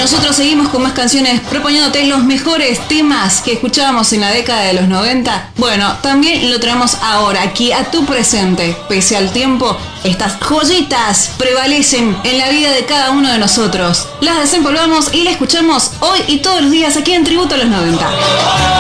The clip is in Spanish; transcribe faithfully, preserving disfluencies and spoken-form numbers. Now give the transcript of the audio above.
nosotros seguimos con más canciones proponiéndote los mejores temas que escuchábamos en la década de los noventa. Bueno, también lo traemos ahora, aquí a tu presente. Pese al tiempo, estas joyitas prevalecen en la vida de cada uno de nosotros. Las desempolvamos y las escuchamos hoy y todos los días aquí en Tributo a los noventa.